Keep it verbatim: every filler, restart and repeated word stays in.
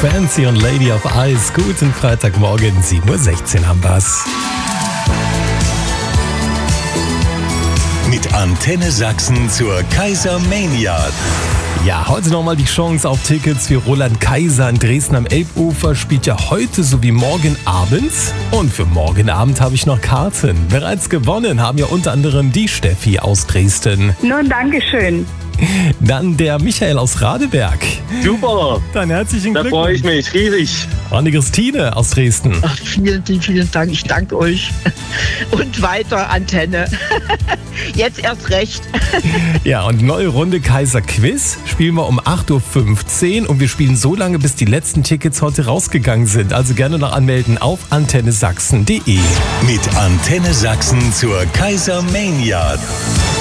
Fancy und Lady of Ice. Guten Freitagmorgen, sieben Uhr sechzehn am Bass. Mit Antenne Sachsen zur Kaisermania. Ja, heute nochmal die Chance auf Tickets für Roland Kaiser in Dresden am Elbufer. Spielt ja heute sowie morgen Abend. Und für morgen Abend habe ich noch Karten. Bereits gewonnen haben ja unter anderem die Steffi aus Dresden. Nun, Dankeschön. Dann der Michael aus Radeberg. Super, Dann herzlichen da Glückwunsch. freue ich mich riesig. Und die Christine aus Dresden. Ach, vielen, vielen Dank. Ich danke euch. Und weiter, Antenne. Jetzt erst recht. Ja, und neue Runde Kaiser Quiz spielen wir um acht Uhr fünfzehn und wir spielen so lange, bis die letzten Tickets heute rausgegangen sind. Also gerne noch anmelden auf antenne sachsen punkt de. Mit Antenne Sachsen zur Kaisermania.